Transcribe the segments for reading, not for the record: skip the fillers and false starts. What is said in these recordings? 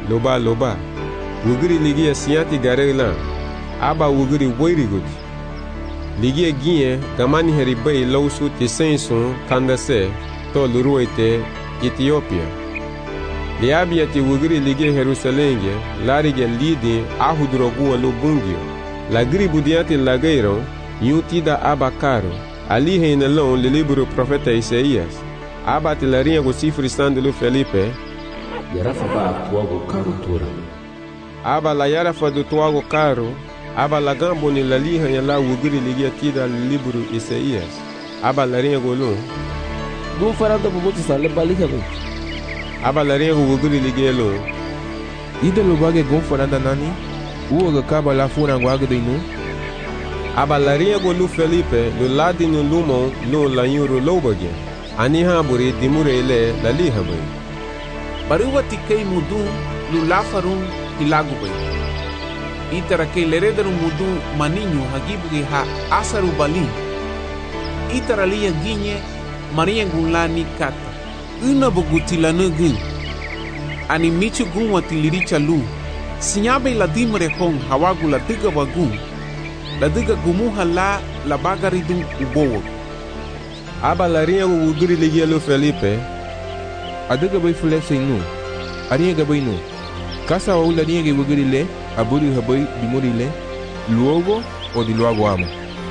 loba wugiri ligia siati garela aba wugiri woirigut ligia gie gamani heribai lausu ti sensu kandase to luruite Ethiopia liabia ti wugiri ligia Jerusalenge larige lidi ahudrogu lubungio lagri budiati lageiro yutida aba caro ali heinelon le libro profeta Isaías aba ti larinha go cifre sandelo Felipe yarafa ba tuago caro tura aba la yarafa do tuago caro aba la gambo ni la liha ya la wugiri ligia tida le libro Isaías aba larinha go lon do farado bubuti sale balika be aba larinha go wugiri ligia lon ida lo bage gon faranda nani uoga kaba la fura ngwaga do inu aba larinha go lu Felipe lo ladi no lumo lo la yuro lobage ani haburi dimure ile la liha be baruwa tikei mudu lulafarun hilagubay itara kei lerederu mudu maninho hagibugi ha asaru bali itara liya ginye maria gunlani kata una bugutila nugu ani michu gunwa tiliricha lu sinyabe la dimre hong hawagu la diga wagu la diga gumuha la bagaridun ubowo aba larinha go wugiri ligia lo Felipe adiga bay fulese inu ariya gabay nu kasa wa ula niya wugiri le aburi habay dimuri le luogo o di luogo ama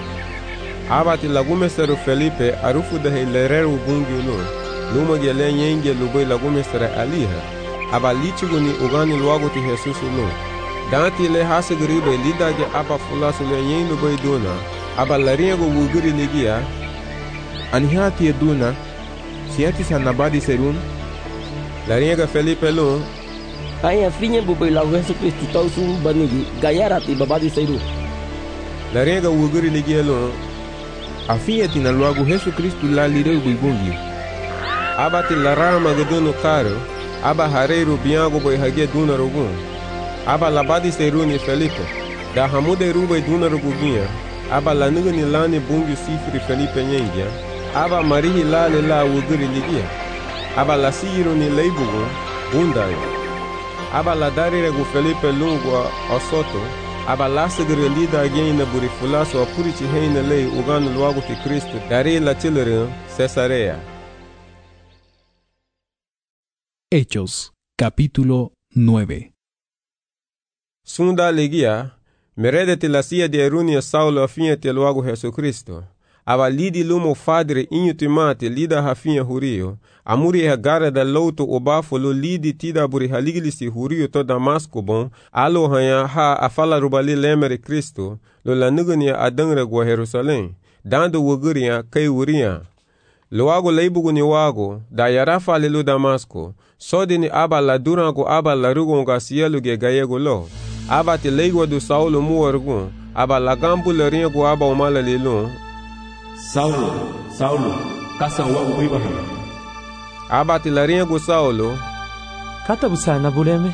aba ti lagumesero Felipe arufu da heilereru bungi lo luma gele nyenge lubay lagumesera aliha aba lichigo ni ugani luogo ti Jesus lo danti le hasegribe lidage aba fulasu le nyen lubay dona aba larinha go wugiri ligia anihati eduna siati sanabadi serun larinha ga Felipe lo aya finye bubai la Jesus Kristo tausu banigi gayarati babadi seiru larinha ga wugiri ligia lo afiati na luagu Jesus Kristo la lireu buibungi aba ti larama gadono caro aba hareiro biango boy hage duna rogun aba labadi seiru ni Felipe da hamude rubai duna roguginha aba lanuga ni lani bungi sifri Felipe nyengia aba marihi lale la wugiri ligia aba la siro ni leibugo bundai aba la darire gu Felipe lungo osoto aba la segre lida agena buri fulaso apurici heina lei ugano luago ti Cristo dari la chilere Cesarea. Hechos, capítulo 9. Sunda ligia meredete la sia de erunia Saulo afinha te luago Jesucristo aba lidi lumo fadre inho timate lida hafinha hurio amuri hagara da louto obafo lo lidi tida buri haligilisi hurio to Damasco bon alo hanya ha afala rubali lemere Cristo lo lanugania adangre gwa Jerusalém dando wuguria kai wuria loago leibugu ni wago da yarafa lelo Damasco sodini aba la durango aba la rugonga sielu ge gayego lo aba te leigo do Saulo muorgun aba la gambu le ringo aba umala lelo Saulo, kasa wago bibaha. Aba ti laringo Saulo. Kata busana buleme.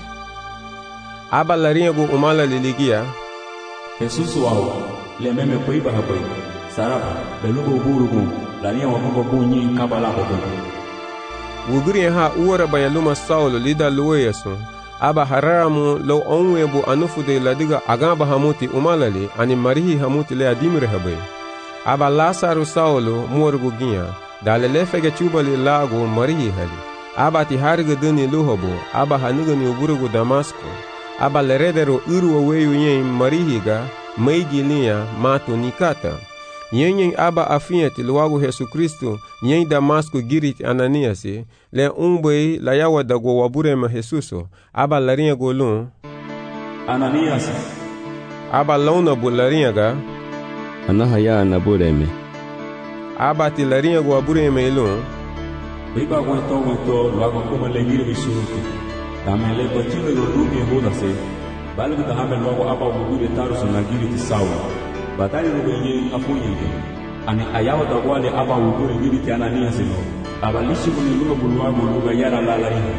Aba laringo umala liligia. Jesus wago, le meme bibaha boy. Saraba, belugo burugun, laringo wago bunyi kabala bogo. Wuguri ha uora bayaluma Saulo lida lueyaso. Aba haramu lo onwebu anufude ladiga agamba hamuti umalali ani marihi hamuti le adimire habe. Aba Lázaro Saulo morguginha dalele fege chubali lago marihi hali aba ti harga duni luhobo aba hanugani uburugu Damasco aba leredero uru weyu yen marihiga meigilinha mato nikata yen aba afinha ti luago Jesus Kristo yen Damasco girit Ananiasi le umbei la yawa dago waburema Jesuso aba larinha golun Ananias aba launa bularinha ga anahaya anabureme aba ti larinha go abureme ilon biba wento luago como le gire bisuruku tamele ko chile lo rumi hoda se balu da hamel luago aba wugure taruso na gire ti Saulo batali ro benye afunyenge ani ayawa da wale aba wugure gire ti Ananias no aba lishi ko ni luago luga yara la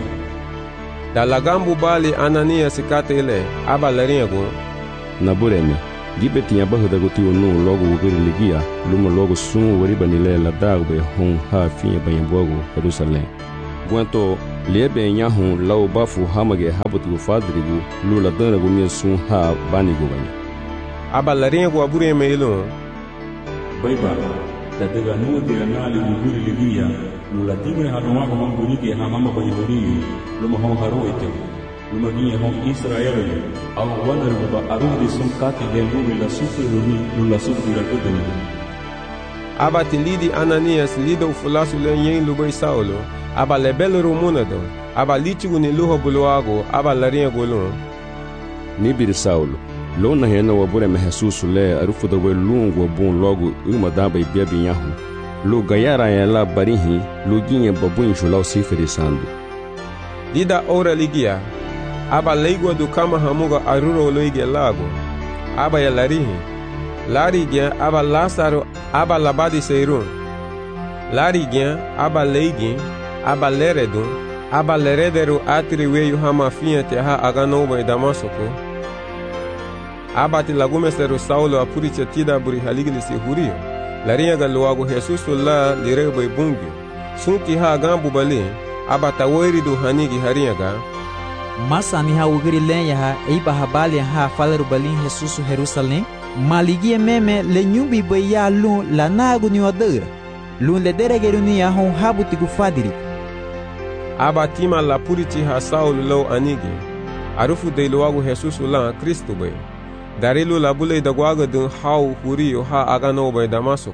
da lagambu bali Ananias katele aba larinha go nabureme gibe tinha barra da gotio no logo wugure ligia luma logo sumo wariba ni la dagbe hon ha finha banyabogo Jerusalém Guanto lebe nyahu lau bafu hamage habutu fadrigu lula dana gumye sun ha banigu bani aba laringa go abure meilo baiba da daga nuwa tira nali uburi ligia lula timre hanwa ko mangurike ha mama bayuri luma hon haroete luma giye hon Israel aw wanar ba arudi sun kati de lula sufri lula sufri la kudani aba tilidi Ananias lido fulasu le yen lubai Saulo aba lebelo rumunado aba lichigu ni luho buluago aba laringa golon ni bir Saulo lona hena wabure me Jesus le arufu da welungo bon logo uma daba ibia nyahu lo gayara ya la barihi lo ginye babun jolau sifere sandu lida ora ligia aba leigo do kama hamuga aruro loige lago aba ya larihi larigia aba Lazaro aba labadi seirun larigia aba leigi aba leredu aba lerederu atri weyu hamafia te ha aganoba Damasco aba ti lagumeseru Saulo apuricha tida buri haligilisi hurio laringa galuago Jesus la lirebo ibungi sunti ha gambu bali aba taweri do hanigi haringa masani ha ugiri lenya ha eiba habali ha faleru balin Jesus Jerusalem maligie meme le nyumbi boya lu la nagu ni odera lu le deregeru ni ha hon habuti gufadiri aba tima la purichi ha Saulo lo anigi arufu de luago Jesus la Kristo bay darilu la bule da gwaga dun hau hurio ha agano bay Damasco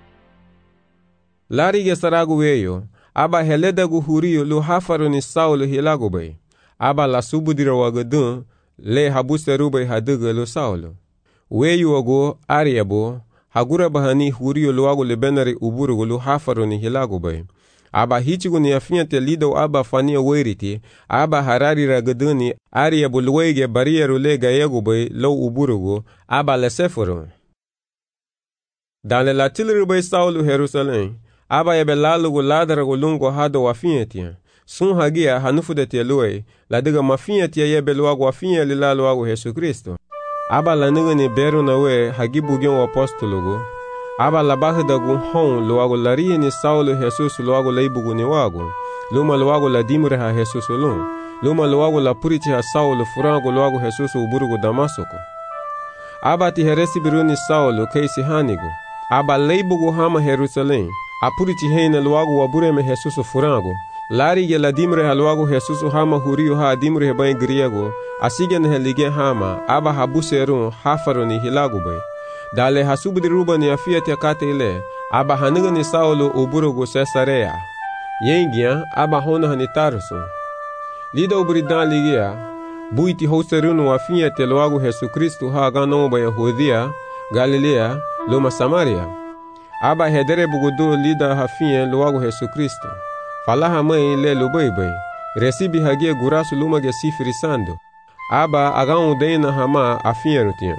larige saragu weyo aba heleda gu hurio lu hafaru ni Saulo hilago bay aba la subudira waga dun le habuseru bay haduga lu Saulo weyu wago ariabo hagura bahani hurio lu wago le benari uburu lu hafaru ni hilago bay aba hichigu ni afia te lido aba fania weriti aba harari ragaduni aria bulwege barieru lega yegube lo uburugo aba leseforo dans la tilru bay Saulo Jerusalem aba yebe lalugo ladarago lungo hado wafiatia sun hagia hanufu de telue la diga mafiatia yebe luago wafia lilalo wago Yesu Kristo aba la nigani beru na we hagibu gen apostologo aba la bahdagu hon luago larie ni Saulo Jesus luago leibugu ni wago luma luago la dimre ha Jesus luma luago la purichi ha Saulo furango luago Jesus uburugo Damasco aba ti heresi biruni Saulo keisi hanigo aba leibugu hama Jerusalem apurichi heina luago wabure me Jesus furango lari ye la dimre ha luago Jesus hama hurio ha dimre he bay griego asigen he lige hama aba habuserun hafaroni hilago bay dale hasubudi ruba ni afiat yakate ile aba haniga ni Saulo uburugo Cesarea yengia aba hona hani Tarso lida uburidan ligia buiti hoserunu afiat luago Yesu Kristo ha gano ba Yahudia Galilea loma Samaria aba hedere bugudu lida hafien luago Yesu Kristo falaha mai le lubaibai resibi hagie gurasu luma ge sifiri sando aba agan deina hama afien rutien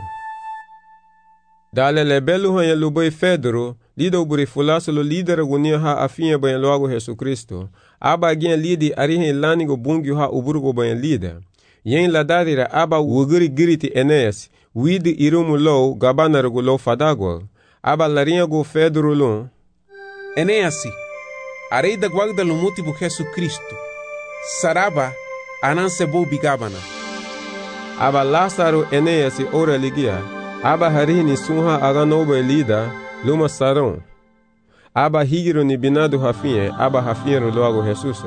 dale le belu han lubai Pedro lido uburi fulaso lo lidera gunia ha afien bayan luago Yesu Kristo aba gen lidi arihen lanigo bungi ha uburgo bayan lida yen la dadira aba wugiri giriti Eneas widi irumu lo gabanargo lo fadagwa aba laringo Pedro lo Eneasi arei da guarda lo motivo Jesus Cristo saraba ananse bo bigabana aba Lazaro Eneas ora ligia aba harini sunha aganoba lida luma saron aba higiro ni binado hafie aba hafiero loago Jesus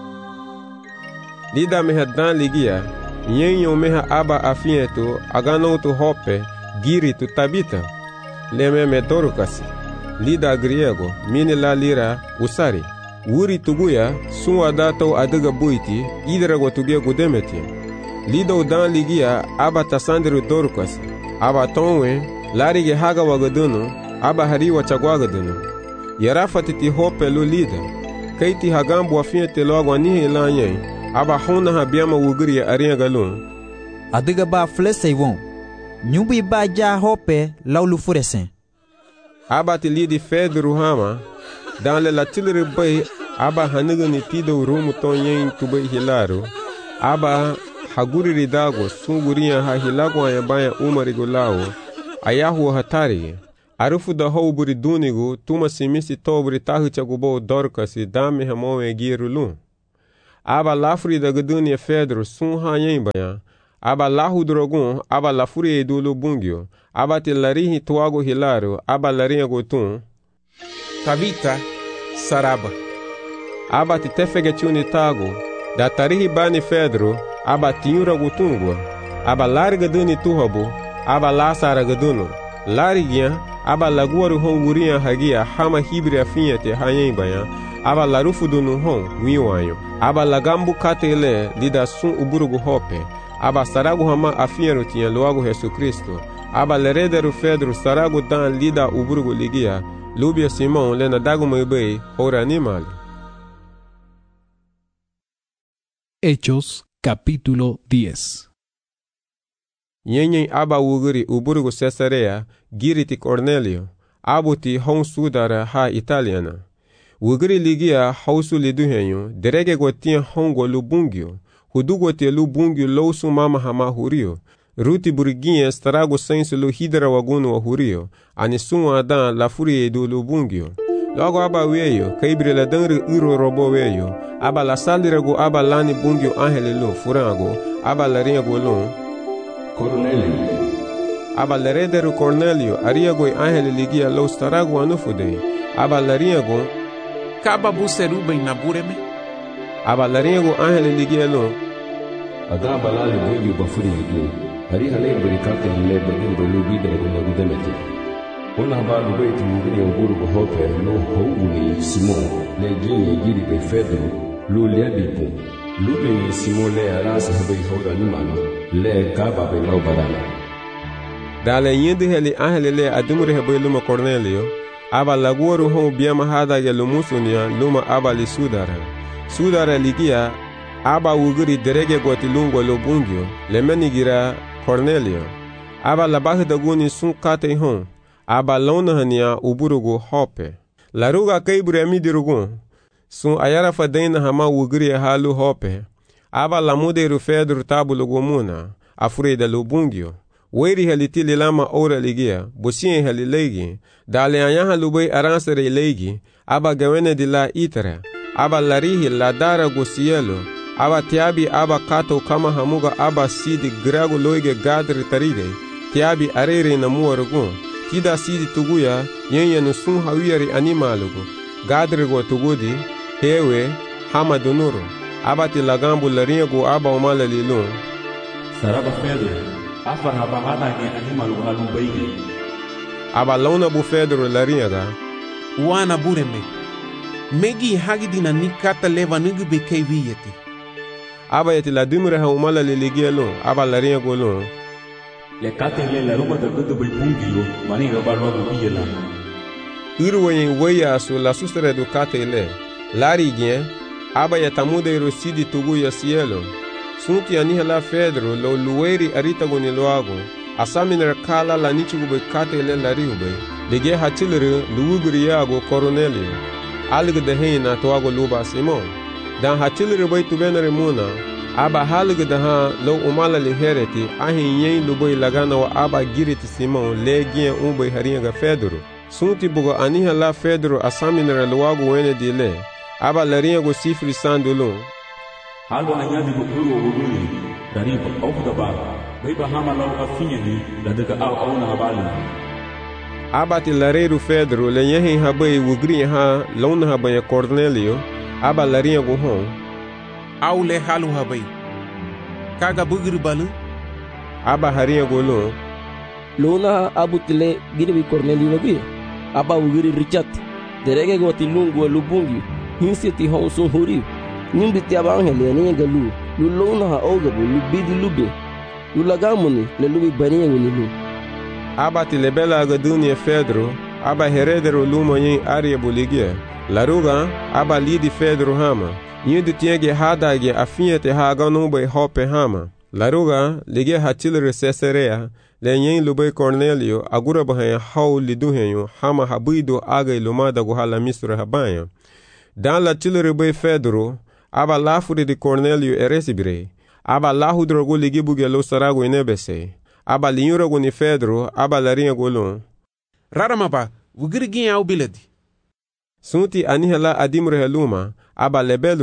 lida mehadan ligia yenyo meha aba afieto agano to hope giri to Tabita leme me Dorcas lida griego mini la lira usari wuri tuguya sunwa dato adiga buiti idra go tugia gudemeti lido dan ligia aba tasandru Dorcas aba tonwe larige haga wagadunu aba hariwa chagwagadunu yarafatiti hope lo lida kaiti hagambu afiete logo anihe lanye aba hona habiama wugiri aria galun adiga ba flesevon nyubi ba ja hope laulu furesen aba ti lidi Pedro hama dans le latilre bay aba haniga ni tido rumu tonyen tubay hilaro aba haguri ridago sunguria ha hilago ya baya umarigo lao ayahu hatari arufu da houburi dunigo tuma simisi tobri tahu chagubo Dorcas dame hamowe girulu aba lafuri da gedunia Pedro sun hanyen baya, aba lahu drogon, aba lafuri edolo bungyo, aba te larihi tuago hilaro, aba larinha gotun. Tabita, saraba. Aba te tefege tiuni tago, da tarihi bani Pedro, aba tiura gotungwa, aba larga duni tuhabo, aba lasara geduno, larigia, aba laguaru hon guria hagia, hama hibri afinha te hanyen baya, aba larufu dunu hon, wiwanyo, aba lagambu katele, lida sun uburugu hope, aba saragu hama afinha tinha loago Yesu Cristo, aba lerederu Pedro saragu dan lida uburugu ligia, lubia Simão lena dagu mebei, ora animal. Hechos capítulo 10. Nyenyen aba wuguri uburugu Cesarea, giriti Cornelio, abuti hon sudara ha italiana. Wuguri ligia hausu liduhenyo, derege gotia hongo lubungyo, hudugo te lubungyo lousu mama hama hurio, ruti buriguinha strago sensu lu hidra wagunu wa hurio, anisun adan la furie do lubungyo. Logo aba weyo, kaibre la danri iro robo weyo, aba la salirego aba lani bungyo angele lo furango, aba la ringo lo Cornelio. Aba la rederu Cornelio, ariago angele ligia lo starago anufude, aba la ringo Kaba buseruba inabureme. aba la ringo angele ligia lo Ada balali bungyo bafuri hidu. Hari hale berikate le bagin belubi da guna gudemete. Ona balu beit mugini nguru bohope no houni Simon le gini giri be Pedro lu le bipu. Lu be Simon le arasa be hoda ni mano le kaba be no badana. dale yindi heli angele le adumure be luma Cornelio, aba laguoru hon biama hada ya lumusunia luma aba li sudara ligia aba wuguri derege goti lungo lo bungyo le menigira Cornelio, aba la bahi da guni sun kate hon, aba lona hania uburugu hope. La ruga kaibure amidirugun, sun ayara fadena hama wuguri halu hope, aba la muderu Pedro tabulugu muna, afure da lo bungyo. Weri halitili lama ora ligia, busien halilegi, dale anyaha lubei aransere legi, aba gawene di la itara, aba larihi la dara gusielo, aba tiabi aba kato kama hamuga aba sidi grago loige gadri taride, tiabi arere na muarugun, tida sidi tuguya, yenye nusun hawiyari animalugu, gadri go tugudi, hewe, hama dunuru, aba tilagambu laringo aba umala lilun. Saraba Pedro, afar haba hada ni animalugu halu baige. Aba launa bu Pedro laringa, Wana bureme. Megi hagidina nikata leva nugu bekei viyeti. aba yeti la dumure ha umala ligia lo, aba laringo lo. Le kate le la ruma da gudu bai bungyo, mani ga barwa bubiye la. Irwenye weya su la sustere du kate le. Lari gien, aba yatamude rosidi tugu ya cielo. Sunti anihela Pedro lo lueri arita goni loago. Asaminer kala la nichugu bai kate le lariube. Lige hachilere luuguri yago Cornelio. Alga de heina toago luba Simon. Dan hachilere bai tubenere muna. Aba halga de ha lo umala li hereti. Ahin yen lubai lagana wa aba giriti Simon le gien umbai haringa Pedro. Sunti bugo anihela Pedro asaminer luago wene di le. Aba laringo sifri sandulun. Halu anyadi bu uru wuguli, dari ba auku da ba, bai ba hama lau afinye ni, da daga au na habali. Aba ti lareru Pedro le yehin habai wugri ha launa habaya Cornelio, aba laringo hon. Au le halu habai. Kaga bugiri balu. Aba haringo lo. Luna abutile giribi Cornelio lagu. Aba wugiri Richard. Derege goti lungu lubungi. Hinsi ti honso huri. Nimbi ti abangele ni galu. Lu luna ha ogabu lu bidi lubi. Lu lagamuni le lubi baniya ngini lu. Aba ti lebela agadunia Pedro, aba heredero luma yin aria buligia. Laruga, aba lidi Pedro hama. Yindu tienge hadage afinhete haga numbai hope hama. Laruga, ligia hatilere Cesarea, le yin lubai Cornelio, agura bahaya hau liduhenyo, hama habido aga ilumada guhala misra habanya. Dan la tilere bai Pedro, aba lafuri di Cornelio eresibire. Aba lahudrogu ligibuge lo sarago inebese. Aba linyuragu ni Pedro, aba larinha golon. Raramaba, wugiri gin au biledi. Sunti anihela adimre heluma, aba lebeluru,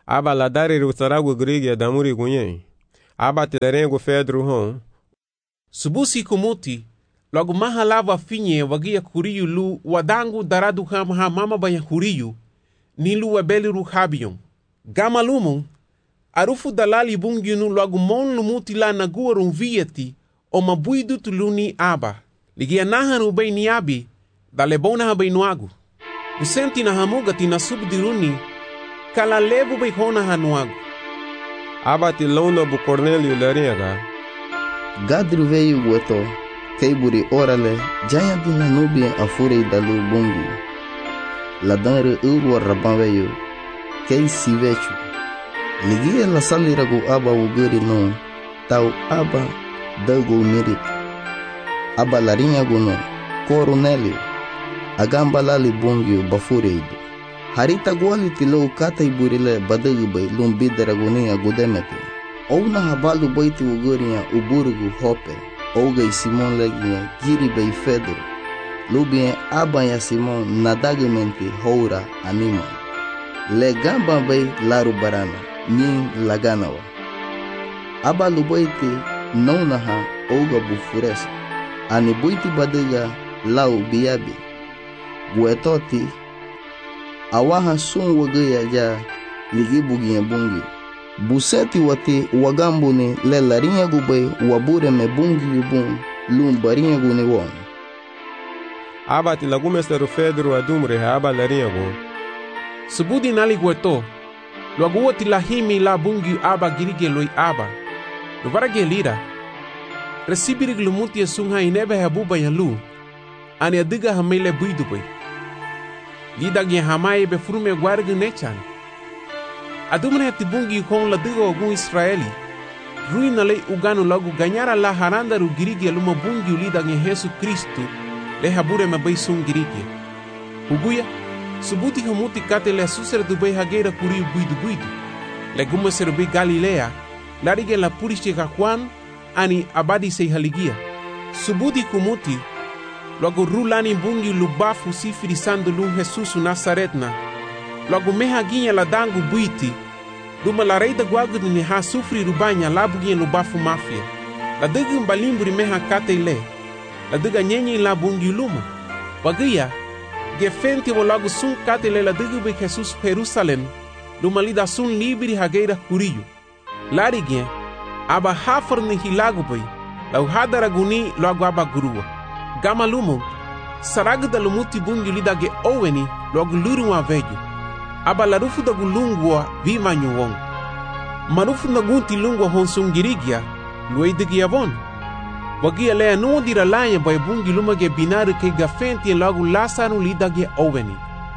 aba la dari rusaragu grigia damuri gunyen. Aba tilerengo Pedro hon. Subusi kumuti, logo maha lava finye wagia kuriyu lu wadangu daradu ha mama baya kuriyu, nilu webeli ruhabiyon. Gama lumon, arufu dalali bungyunu logo mon lumuti la naguarun vieti, o mabuidu tuluni aba. Ligia nahan ubay ni abi, dalebona habay nuagu. Usenti na hamuga tina subdiruni, kala lebu bay hona hanuagu. Aba tilona bu Cornélio laringa. Gadru veio weto, keiburi orale, jaya dina nubi afurei dalu bungi. Ladanre urwa raban veio, kei sivechu. Ligia la saliragu aba uguri no, tau aba dago mirit. Aba larinha guno, Cornélio, agamba lali bungi bafureido. Harita gwali tilo kata iburile badagu bay lumbidera gunia gudemete. Ouna habalu baiti uguria uburugu hope. Ouga Simon legia giri bay Pedro. Lubien abaya Simon nadagamente houra anima. Le gamba bay laru barana, nin laganawa. Abalu baiti nonaha ouga bufuresa. Ani buiti badaga lau biabi. Guetoti awaha sun wagaya ja ligi bugi bungi. Buseti wati wagambuni le larinha gubay wabure me bungi yubun lum barinha guni won. Aba tilagumesteru Pedro adumre aba larinha gu. Subudi nali gueto, luaguwa tilahimi la bungi aba girige loi aba. Luvarage lira. Recibirig lumuti asunha inebe habuba yalu. Ani adiga hamele buidu bay. Lidagi hamai be frume guargu nechan. Adumre tibungi kon la digo ogun Israeli. Ruina lei uganu logo ganhara la harandaru girigi aluma bungi lidagi Yesu Kristo le habure me bay sun girigi. Uguya subuti hamuti kate le suser du bay hageira kuriu buidu. Le guma serbi Galilea. Larige la purishe Juan ani abadi sei haligia. Subuti kumuti logo rulani bungi lubafu sifiri sandu lum Jesus Nazaretna. Logo meha ginha la dangu buiti. Duma la reida guagu ni ha sufri rubanya la buginha lubafu mafia. La diga mbalimburi meha kate ile. La diga nyenye la bungi luma. Wagia gefente wo logo sun kate ile la diga be Jesus Jerusalem. Duma lida sun libri hageira kuriyu. Larige aba hafar ni hilagu bay. La uhadara guni logo aba gurua. Gama lumo, saraga da lumuti bungi lidage oweni logo luru aveju. Aba larufu da gulungwa viva nyuwong. Marufu na gunti lungwa honsungirigia, luedigi avon. Wagia lea nuo dira lanya bay bungi lumage binaru ke gafenti logo lasaru lidage oweni.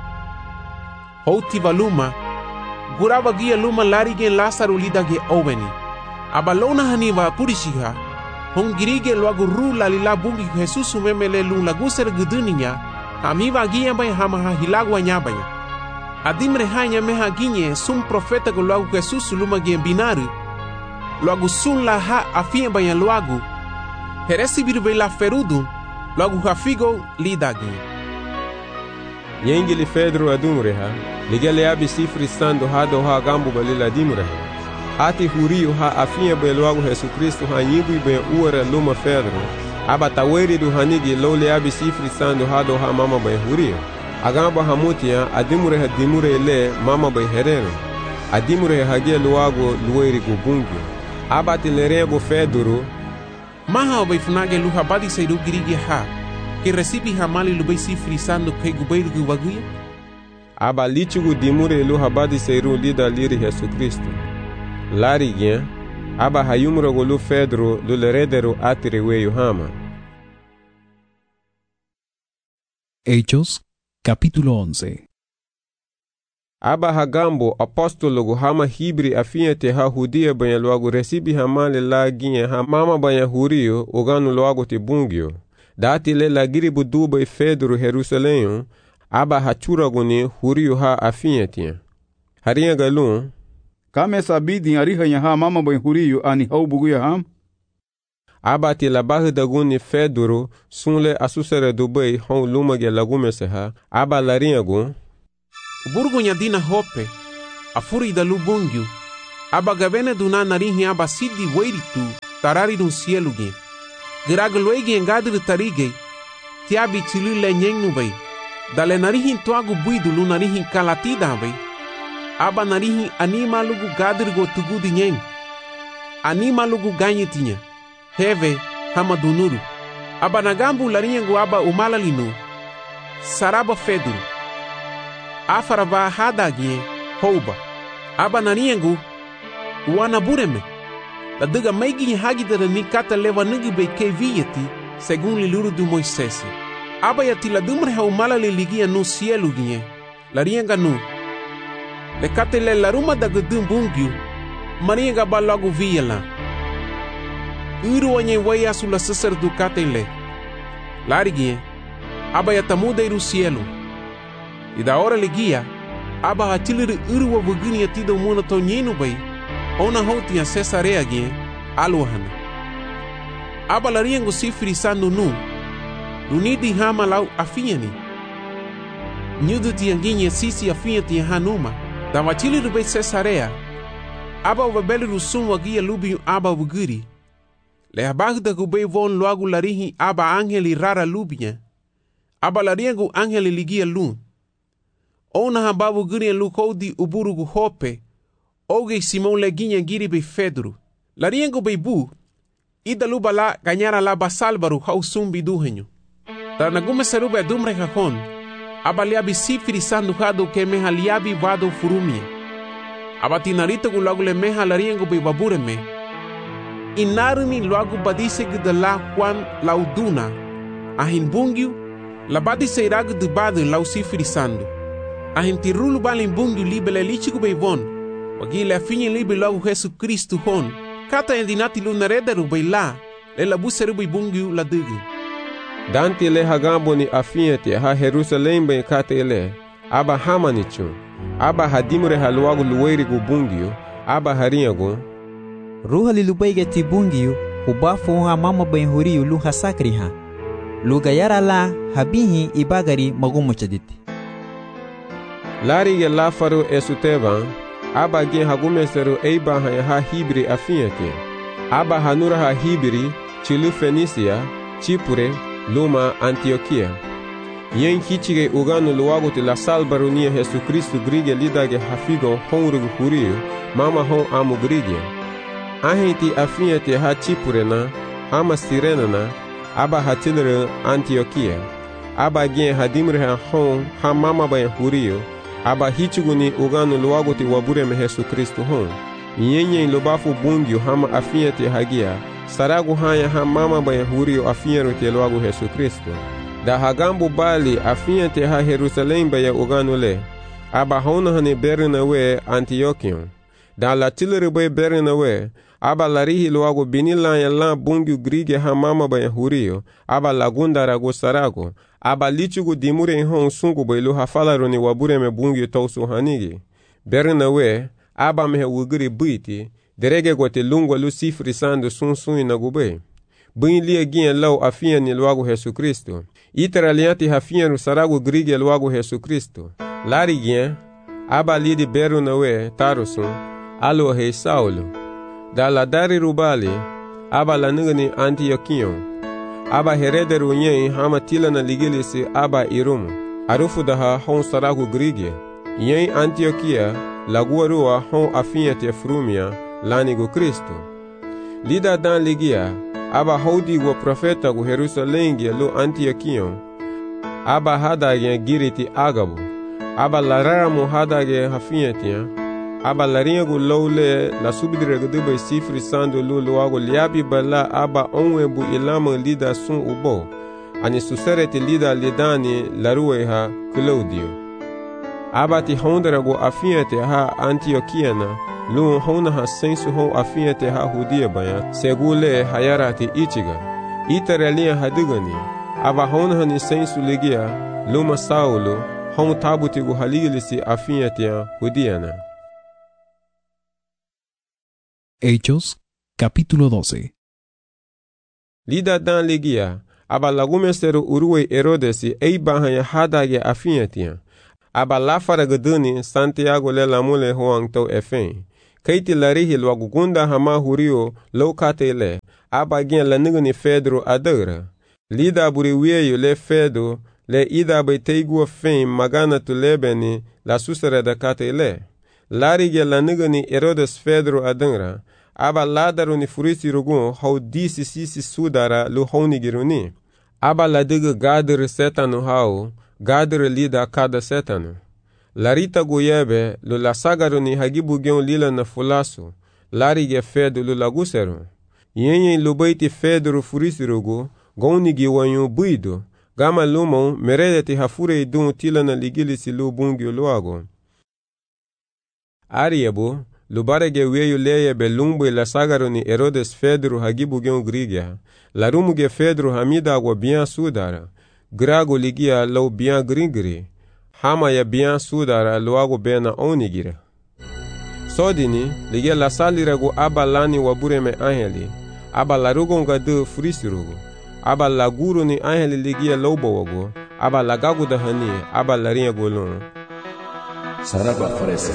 Houti valuma, gura wagia luma larige lasaru lidage oweni. Aba lona haniva purishiha, hongirige logo rula lila bungi Jesus memele lun laguser guduninya amiva ginha bay hama hilagwa nyabaya adimre hanya meha ginhe sum profeta go logo Jesus luma gen binaru logo sun la ha afia bay logo heresi bir la ferudu logo hafigo lidagi Yengili Pedro adumre ha ligele abi sifri sando hado ha gambu balila dimre Ati huriu ha afinha beloago Jesus Cristo ha nyibui ben uara luma Pedro. Aba taweri du hanigi lole abi sifri sando hado ha mama ben huriu. Agamba hamutia adimure ha dimure ele mama ben herero. Adimure hagia luago lueri gubungu. Aba tilerego Pedro. Maha obai funage luha badi seiru girigi ha. Que recibi hamali lubai sifri sando ke gubeiru gubaguya. Aba lichugu dimure luha badi seiru lida liri Jesus Cristo. Lariguinha, aba hayumro golu Pedro do leredero atireweyo hama. Hechos, capítulo 11. Aba hagambo apóstolo hama hibri afinhete ha judia banha logo recibi hamale la guinha ha mama banha hurio ogano logo te bungio. Dati le la giribu duba e Pedro Jerusalém, aba hachura goni hurio ha afinhete. Harinha galun, Kame sabidi ariha ha mama ben huriyo ani hau buguya ham. Abati la barra da guni Pedro sunle asusere dubai hon lumage lagume seha aba larinha gun. Burgunya dina hope afuri da lubungyu, aba gavene duna narihi aba sidi weiritu tarari dun cielo gen. Giraga luegi engadri tarige, tiabi tilu le nyeng nubay. Dale narihin tuagu buidu lu narihin kalatida bay. Aba narihin anima lugu gadri go tugu di nyeng. Anima lugu ganyetinya. Heve hama dunuru. Aba nagambu larinyangu aba umalalinu. Saraba feduru. Afaraba hadagye houba. Aba nariyangu uanabureme. La diga maigi hagidara ni kata leva nigi be keviyeti según liluru du Moisés. Aba yati la dumre ha umala le ligia no cielo gie. La rienga no. Le kate le la ruma da gudum bungyu. Marienga ba logo viela. Uru anye waya su la sacerdote le. La rigie. Aba yatamuda iru cielo. E da hora le guia. Aba hatilir uru wa vugini yatido muna to nyenu bay. Ona houtinha Cesarea gen aluhana. Aba lariengo sifri sandu nu. Runidi hama lau afiani. Nyudu tianginha sisi afinya tia hanuma. Da watili rube Cesarea. Aba wabeli rusum wagia lubi aba wuguri. Le abagu da gube von loagu larihi aba angeli rara lubinha. Aba lariengo angeli ligia lu. Ona haba wuguri lu kodi uburugu hope. Oge Simão leguinha giri be Fedro. Lariengo be bu. Ida luba la ganhara la basalbaru hau sumbi duhenyo. Tarnagume serube dumre kakon. Abaliabi sifiri sandu hado ke meha liabi vado furumia. Abatinarito gu lagu le meha lariengo be babureme. Inarumi loagu badise gida la kwan lauduna. Ahin bungyu. La badise iragu de badu lau sifiri sandu. Ahin tirulu balin bungyu libele lichigu be von. Wagile afinye libe logo Yesu Kristu hon. Kata endinati lunareda rubai la. Le la buse rubai bungu la dugu. Dante le hagambo ni afinyete ha Jerusalem ben kata ele. Aba hamanichu. Aba hadimure haluagu luweiri gu bungiu. Aba harinyagu. Ruha li lubai geti bungiu. Ubafu ha mama ben huriu lu hasakri ha. Lugayara la habihi ibagari magumu chaditi. Lari ge lafaru esutevan. Aba gen hagumeseru eiba ha hibri afinyete. Aba hanura ha hibri, chilu Fenisia, Chipure, Luma, Antioquia. Yen kichige uganu luagu te la salbarunia Jesu Kristu grige lidage hafigon honrugu huriu, mama hon amu grige. Ahenti afinyete ha Chipure na, ama Sirena na, aba hatilere Antioquia. Aba gen hadimre ha hon ha mama bayan huriu, aba hichuguni uganu luagu te wabureme Jesu Kristu hon. Nyenye lobafu bungyu hama afinyete hagia, saragu haya ha mama bayan huriu afinyero te luagu Jesu Kristu. Da hagambu bali afinyete ha Jerusalem baya uganu le, aba hona hane berina we Antiochion. Da la tilere bay berina we, aba larihi luagu binila ya la bungyu grige ha mama bayan huriu, aba lagunda ragu saragu, aba lichugu dimure hon sungu bay lu hafalaro ni wabureme bungyu tausu hanigi. Berina we, aba mehe wugiri buiti, derege gote lungwa lu sifri sandu sun na gube. Buin lia gien lau afian ni luagu Jesu Kristu. Itara lianti hafian rusaragu grige luagu Jesu Kristu. Lari gien, aba lidi beru na we, tarusun, alo hei Saulo. Da la dari rubali, aba la nugani Antiochion. Aba herederu nyen hama tila na ligilisi aba irumu. Arufu daha hon saragu grige. Yen Antioquia, laguarua hon afinyete frumia, lanigu Kristu. Lida dan ligia, aba haudi wa profeta gu Jerusalengia lu Antiochion. Aba hadage giriti agabu. Aba lararamu hadage hafinyetia. Aba laringa gu lawle la subidire gu dube sifri sandu lu luagu liabi bala aba onwebu ilama lida sun ubo. Ani susereti lida lidani laruwe ha Claudio. Aba ti hondera gu afinyete ha Antiochiana. Lu hona ha sensu hon afinyete ha hudia baya, segule hayarati ichiga. Itarelia hadigani, aba hona hani sensu ligia, luma Saulo, hon tabutigu haligilisi afinyete hudiana. Hechos, capítulo 12. Lida dan ligia, aba lagumeseru uruwe Herodesi eiba hanya hadage afinyete. aba lafara geduni Santiago le lamule hoang to efen. Kaiti larihi luagu gunda hama hurio lo kate le, aba gen la nigani Pedro adera. Lida buri wieyo le Fedo le ida bai teigua fen magana tu lebeni la susere da kate le. Larige la nigani Herodes Pedro adera, aba ladaru ni furisi rugun hau disi sisi sudara lu honi giruni. Aba la diga gadir setanu hau, gadir lida kada setanu. Larita goyebe lu la sagaru ni hagibu gion lila na fulasu, larige Fedo lu laguseru. Yenye lu baiti Pedro furisi rugu, goni giwanyu buido, gama lumon meredeti hafure idun tila na ligilisi lu bungyo luago. Ariabu, lubarege weyu leyebe lumbu la sagaru ni Herodes Pedro hagibu gion grigia, la rumuge Pedro hamida agwa bien sudara, grago ligia lau bien gringri, hama ya bien sudara luago bena onigira. Sodini, ligia la saliragu aba lani wabureme angeli, aba la rugonga de frisirugu, aba la guru ni angeli ligia laubo wago, aba la gagu da hani, aba la rinha golon. Saraba farese.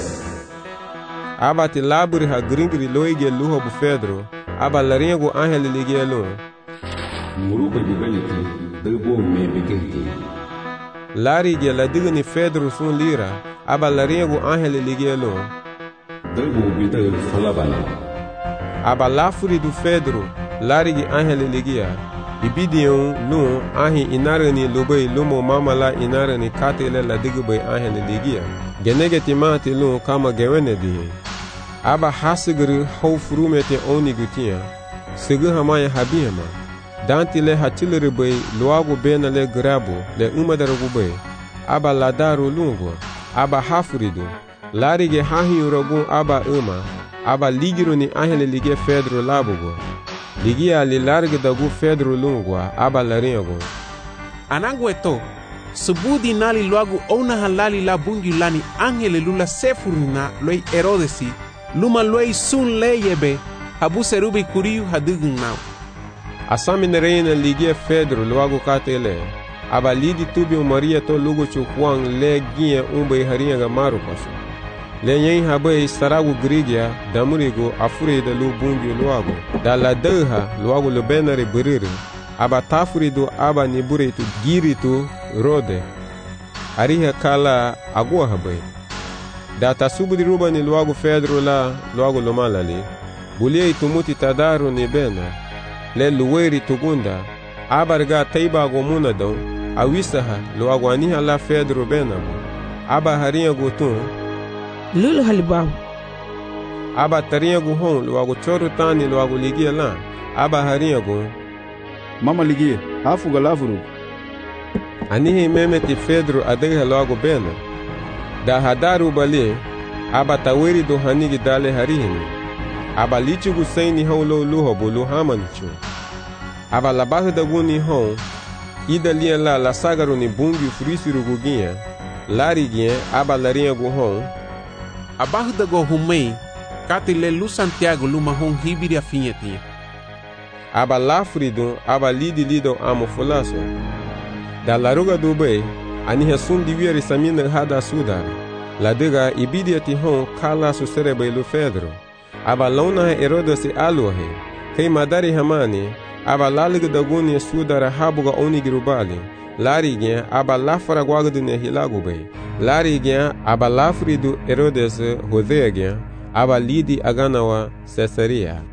Aba ti laburi ha gringri loige luho bu Pedro, aba la rinha go angeli ligia lon. Muruba giganiti, debo me begenti. Lari ge la digni Pedro sun lira, aba la rinha go angeli ligia lon. Debo bidal falabana. Aba lafuri du Pedro, lari ge angeli ligia. Ibidion lun ahi inarani lubai lumo mamala inarani katele la digbai angeli ligia. Genegeti mati lun kama gewene dihe. Aba hasigri hau furumete oni gutia. Sigu hamaya habihama. Danti le hatilere bai luagu bena le grabo le umadarugu bai. Aba ladaru lungo. Aba hafuridu. Larige hahi uragun aba aba ligiru ni angeli ligia Pedro labugo. Ligia li large dagu Pedro lungwa aba laringo. Anangu eto, subudi nali luagu ona halali la bungi lani angele lula sefuruna loi Herodesi, luma loi sun leyebe, habu serubi kuriu hadugun nau. Asami reina ligia Pedro luagu katele, aba lidi tubi Maria to lugu chukwang le gie umbe haringa ga maru pasu. Le nyen habai saragu grigia damurigo afure da lu bungi luago da la deha luago lu benare buriri aba tafurido aba niburitu giritu rode ariha kala agua habai da tasubudi ruba ni luago Pedro la luago lu malali bulie tumuti tadaru ni bena le luweri tugunda abarga taiba gomuna don awisaha luago aniha la Pedro benamo aba harinha gotun lulu halibahu. Aba tarinha gu hon luagu choru tani luagu ligia la. Aba harinha gu mama ligia hafu galafuru. Anihi memeti Pedro adegha luagu bena. Da hadaru bali aba taweri do hanigi dale harihini. Aba lichu gu saini hon lo luho bulu hamanichu. Aba labahu da guni hon ida lia la sagaru ni bungi furisiru guginha. Lari ginha aba larinha gu hon abajo da go humei, katile lu Santiago luma hon hibiri afinyetia. Aba lafridun, aba lido amo fulaso. Da laruga dubai, aniha sundi wieri samina hada sudar. La diga ibidi ati hon kala su serebe lu Pedro. Aba launa Herodes aluhe, kei madari hamani, aba laliga da guni sudara habuga onigirubali. Larigien aba lafara guagdune hilagubei. Larigien aba lafridu Herodes Hodeagien aba lidi aganawa Caesarea.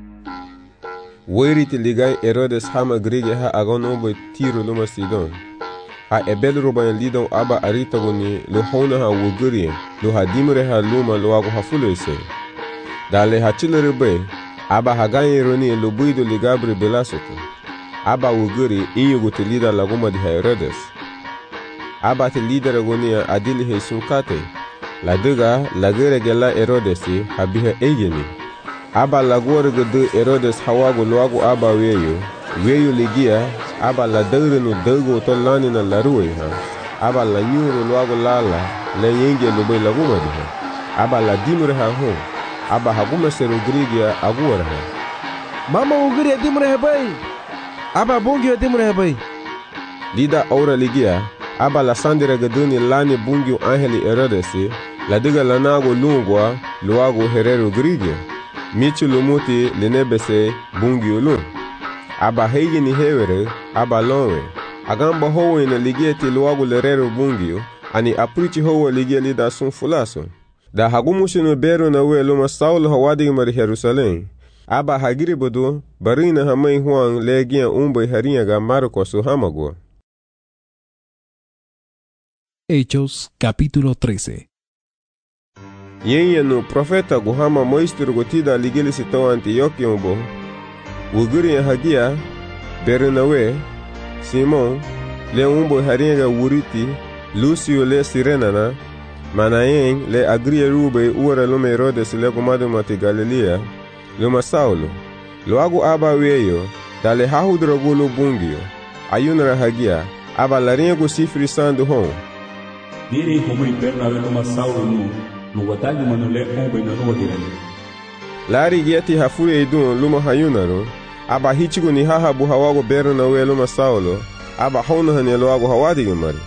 Weriti ligai Herodes hama grige ha aganobo tiru luma Sidon. A ebel rubayan lidon aba aritaguni lu hona ha wugurien lu hadimre ha luma lu agu hafulese. Dale ha chilere aba hagayen roni lu buido ligabri belasoto. Aba wuguri inyugu te lida laguma di Herodes. Aba te lida ragonia adili heisun kate. La diga lagere gela Herodesi habiha egeni. Aba lagore gudu Herodes hawagu luagu aba weyu ligia aba la dagrinu dagu to lani na laruwe ha. Aba la nyuru luagu lala la yenge lube laguma di ha. Aba la dimure ha hon. Aba haguma seru grigia aguara ha. Mama wuguri ya dimure ha bai. Aba bungi ya dimure ha bai. Lida aura ligia aba la sandira gaduni lani bungiu angeli Herodesi, la diga lanago lungwa luago herero grigio. Michu lumuti linebese bungiu lung. Aba heigi ni hewere, aba lonwe. Agamba howe ina ligieti luago lerero bungiu, ani aprichi howe ligieli da sun fulaso. Da hagumushinu beru na we luma Saulo hawadi mari Jerusalem. Aba hagiri bodu, barina hamai huang legian umbai harinha ga Marcos hamagua. Hechos capítulo 13. Yenye profeta guhama moistur gotida ligili sito Antioquia bo. Uguri hagia Bernawe, Simon, le umbo haringa wuriti, Lucio le Sirenana, Manayen le agria rube ura lume Herodes le gumadu mati Galilea, luma Saulo. Luagu aba weyo, dale hahudrogulu bungio, ayunra hagia, aba laringu sifri sandu hon. Diri como Bernabé luma Saulo no watagi manule ombe na no dirani. Lari gieti hafure idun luma hayunaro, aba hichigu ni hahabu hawago Bernawe luma Saulo, aba honahani luagu hawadi mari.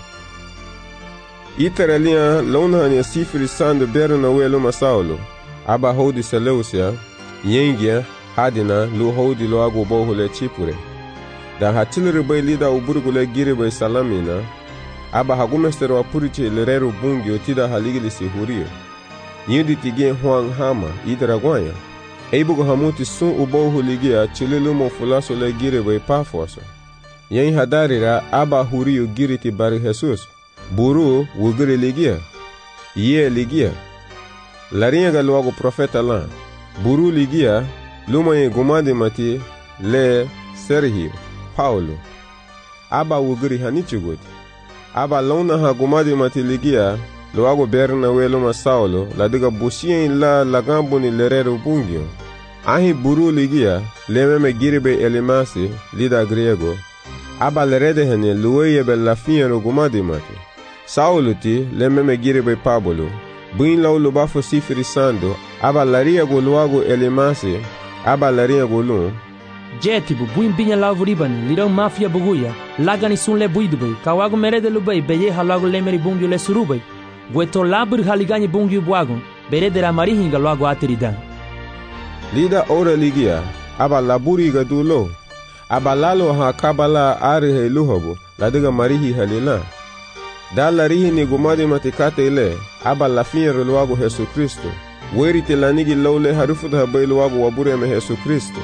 Iteralia lonahani sifri sandu Bernawe luma Saulo, aba hodi Seleucia, yengia hadina lu hodi luagu bohule chipure. Da hatilere bay lida uburgule gire bay salamina, aba hagumestero wa puriche lerero bungi otida haligili si hurio. Yindi tige huang hama idragwanya. Eibugo hamuti sun ubohu ligia chililumo fulaso le gire bay pafoso. Yen hadarira aba hurio giriti bari Jesus. Buru wugiri ligia. Ye ligia. Laringa galuago profeta lan. Buru ligia luma ye gumadi mati le Sergio Paulo. Aba wugiri hanichugoti. Aba lona ha gumadi mati ligia luago Bernawe luma Saulo la diga busien la lagambo ni lerero bungio. Ahi buru ligia lememe giribe elimasi lida griego. Aba lerede hene luweye be la fiero gumadi mati. Saulo ti lememe giribe Pablo. Buin lau lubafo sifiri sando. Aba laria go luago elimasi. Aba laria go lun. Jetibu buin binya lavu ribani lirau mafia buguya lagani sun le buidubay kawago merede lubay beye halago lemeri bungyu le surubay gueto labur haligani bungyu buagon berede la marihinga luago atiridan. Lida ora ligia aba laburi gadulo aba lalo ha kabala arihe luhobo ladiga marihi halila da larihi ni gumadi matikate ile aba lafiero luago Jesu Kristo weri telanigi lawle harufuda habay luago wabure me Jesu Kristo.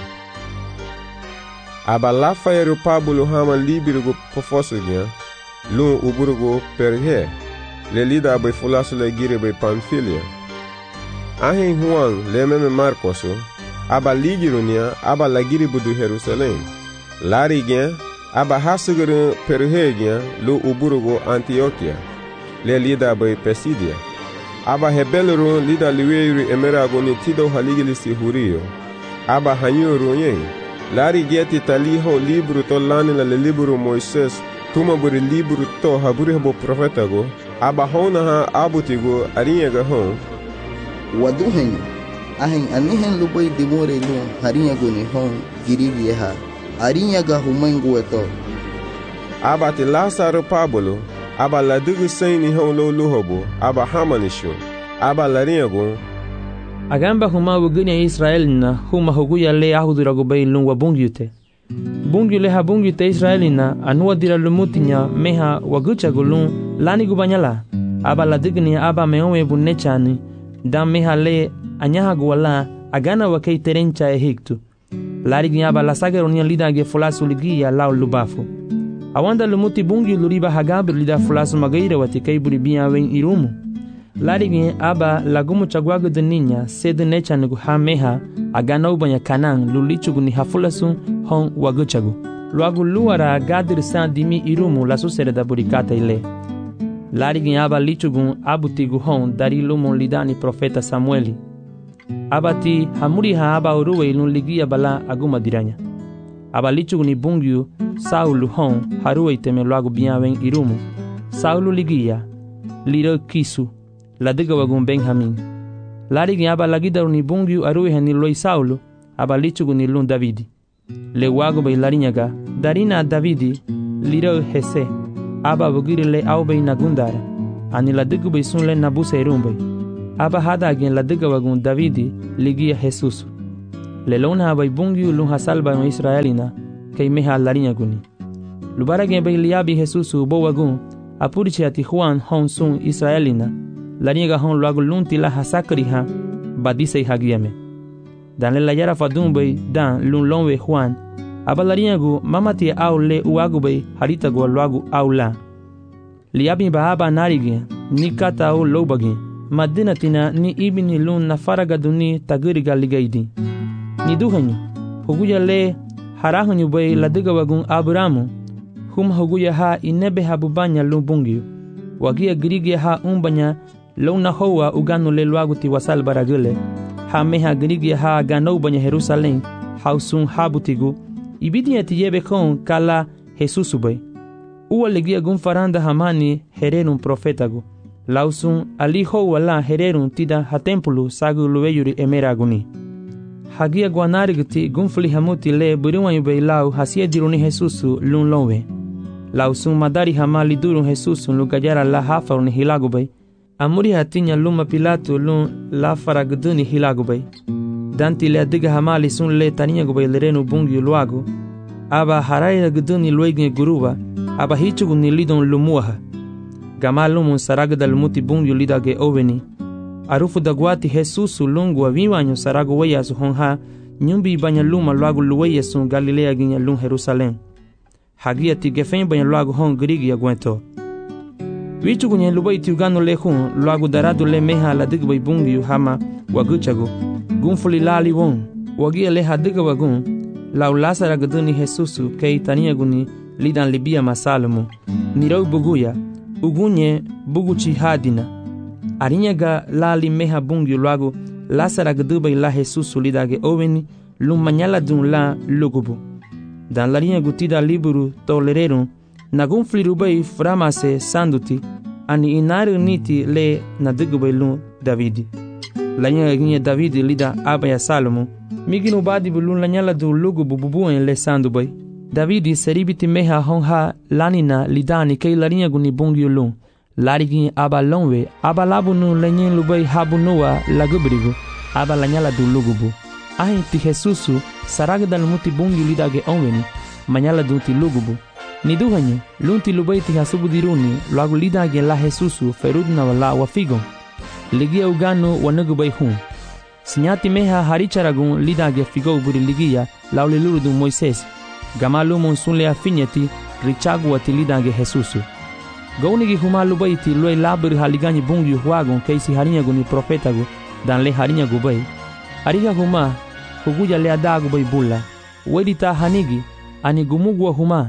Aba lafayeru Pablo hama libirgo pofosugia, lun uburgo perhe, le lida bay fulaso le gire bay Pamfilia. Ahin Juan le meme Marcoso, aba ligirunia, aba la giri budu Jerusalem. Lari gen, aba hasugiru perhe gen, lu uburgo Antioquia, le lida bay Pesidia. Aba hebeluru lida liweru emerago ni tido haligilisi hurio, aba hanyuru yen. Lari gieti taliho libru to lanila le libru Moises tuma buri libru to haburi habo profeta go aba hona ha abutigo arinha ga hon wadu hen ahen anihen lubai dimore lu harinha go ni hon girigi ha arinha ga humango eto aba te Lazaro Pablo aba la dugu saini hon lo luhobo aba hamanisho aba larinha go Agamba huma wuguni Israel na huma huguya le ahudurago bay lungwa bungyute. Bungyu le ha bungyute Israel na anuwa dira lumutinya meha wagucha gulun lani gubanyala. Aba la digni aba meowe bunechani dam meha le anyaha guwala agana wakei terencha ehiktu. Lari gnyaba la sagaronia lida ge fulasu ligia lao lubafu. Awanda lumuti bungyu luriba hagabir lida fulasu magaira watikei buribia wen irumu. Larigi aba lagumu chagwago de niña sede necha nugu ha meha agana ubanya kanang lulichugu ni hafulasun hon waguchagu. Luagu luara gadir san dimi irumu la susere da burikata ile. Larigi aba lichugu abutigu hon dari lumu lidani profeta Samueli. Abati hamuri ha aba uruwe ilun ligia bala aguma diranya. Aba lichugu ni bungyu Saulu hon haruwe iteme luagu biawen irumu. Saulu ligia liro kisu. La diga wagun Benjamin. Lari aba lagida ni bungyu aruhe ni loi Saulo, aba lichugu ni lun Davidi. Le wago bay larinyaga, darina Davidi, liro Hese. aba wugiri le awbay nagundara ani ladigu bay sun le nabusay rumbay aba hadagen ladiga wagun Davidi ligia Jesus le lona bay bungiu lun hasalba no Israelina kay meha larinya guni lubaragen bay liabi Jesus bo wagun apurichi ati Juan hon sun Israelina larinya hon luagu lunti la hasakriha badisay hagiame dan le layara fadun bay dan lun lonwe Juan aba larinya gu mamati au le uagu bay harita go luagu au la liabi ba aba narige ni kata au lobagi madinatina ni ibini lun na faraga duni tagiriga ligaidi ni duhanyu huguya le harahanyu bay ladiga wagun Abramu hum huguya ha inebe habubanya lubungiu wagia girigia ha umbanya lona hoa uganu le luagu ti wasal baragule ha meha girigia ha gano banya Jerusalem hausun habutigu ibidia ti yebe kon kala Jesus bay uwa legia gun faranda hamani hererun profetagu lausun aliho wala hererun tida ha tempulu sagu luweyuri emeraguni hagia guanarigti gunfli hamuti le buriwan yubay lau hasia diruni Jesus lun lonwe lausun madari hamali durun Jesus lu gajara la hafaruni hilagu bay amuri hatinya luma Pilato lun la faragduni hilagu bay danti le adiga hamali sun le taniya gubay lerenu bungi luagu aba haraya gduni luegne guruba aba hichugu ni lidon lumuaha gamalumun saragda lumuti bungi lidage oveni arufu dagwati Jesus lungu aviwanyo saragu weyasu honha nyumbi banya luma luagu luweyasu Galilea ginya lun Jerusalem hagia ti gefen banya luagu hon grigi agwento wichugu nye lubay ti ugano le hun luagu daradu le meha la digbay bungi hama waguchagu gunfuli lali won wagia le hadiga wagun lau lasara gduni Jesus kei tania guni lidan libia masalumu nirau buguya ugunye buguchi hadina arinyaga lali meha bungi luagu lasara gdubay la Jesus lidage oveni lumanyala dun la lugubu dan larinya gutida liburu tolererun nagun flirubay framase sanduti ani inaru niti le nadigubay lun Davidi lanya ginye Davidi lida abaya Salomo miginu badi bulun lanyala du lugubu bubuen le sandubay Davidi seribiti meha honha lanina lidani kay larinya guni bungi lun larigi aba lonwe aba labunu lenyen lubay habunua lagubrigu aba lanyala du lugubu ahi ti Jesusu saragda lumuti bungi lidage onweni manyala du ti lugubu ni duhanyu lunti lubay ti hasubudiruni lagu lidage la Jesusu ferudna wala wafigon ligia uganu wanagubay hun sinyati meha haricharagun lidage figo buri ligia lauliluru du Moises gamalumun sunle afinyeti richagu wati lidage Jesusu gaunigi humalu baiti loy labur haligani bungi huagon keisi harinya guni profetagu dan le harinya gubay ariga huma huguja le adagu bay bulla wedita hanigi ani gumugwa huma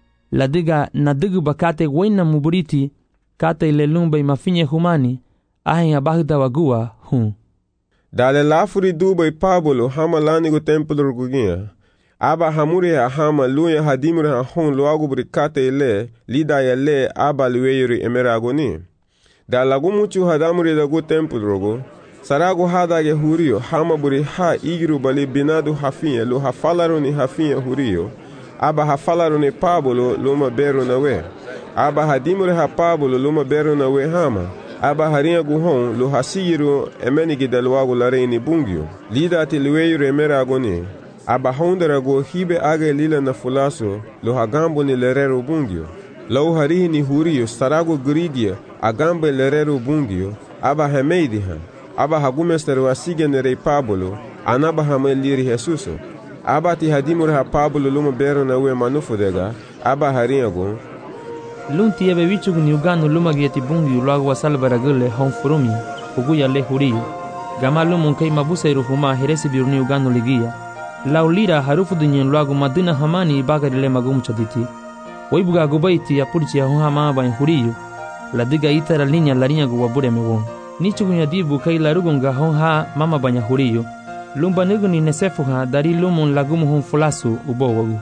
ladiga nadigu bakate wena muburiti kate le lumbay mafinye humani ahin abagda wagua hun dale lafuri dubay Pablo hama lanigo templo gugia aba hamuri hama luya hadimuri hon luagu brikate le lida ya le aba luweyuri emeragoni da lagu muchu hadamuri dagu templo rogo saragu hadage hurio hama buri ha igiru bali binadu hafinya lu hafalaruni hafinya hurio aba hafalaruni Pablo luma beru nawe aba hadimuri ha Pablo luma beru nawe hama aba harinha guhon lu hasiyiru emenigi dalwagu lareini bungio lida ati luweyuri emeragoni aba hondarago hibe age lila na fulaso lo hagambo ni lerero bungio lau harihi ni hurio sarago grigia agambe lerero bungio aba hameidiha aba hagumesteru asige nerei Pablo anaba hameliri Jesuso aba ti hadimur ha Pablo luma bero na we manufudega aba harinhago lunti ebe wichugu ni uganu luma gieti bungio lagu wasal baragule honfurumi uguya le hurio gamalumun kei mabusairu huma heresi biruni uganu ligia laulira harufu dunyen luagu madina hamani bagari le magum chaditi waibuga gubaiti ya purchi ya hama ba huriyo ladiga itara linya larinya guwabure mewon nichugu ya dibu kai larugunga honha mama banya huriyo lumba nuguni nesefuha dari lumun lagumu hon fulasu ubowagu